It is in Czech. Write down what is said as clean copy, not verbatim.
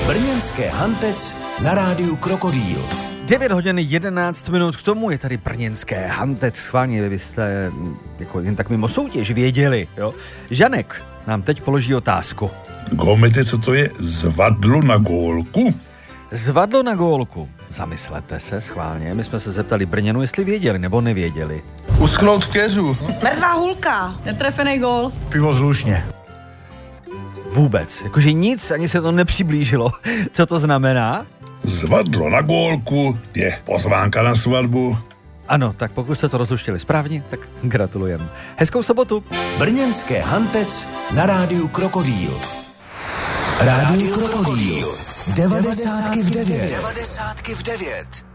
Brněnské Hantec na rádiu Krokodýl. 9 hodin 11 minut k tomu je tady brněnské Hantec. Schválně, vy jste jako jen tak mimo soutěž věděli, jo? Žanek nám teď položí otázku. Gomete, co to je zvadlo na gólku? Zvadlo na gólku. Zamyslete se schválně. My jsme se zeptali Brněnu, jestli věděli nebo nevěděli. Uschnout v keřu. Mrtvá hulka. Netrefený gól. Pivo z Lušně. Vůbec. Jakože nic, ani se to nepřiblížilo. Co to znamená? Zvadlo na gólku je pozvánka na svatbu. Ano, tak pokud jste to rozluštili správně, tak gratulujem. Hezkou sobotu. Brněnské Hantec na rádiu Krokodýl. Rádio Krokodýl. 90 v 9.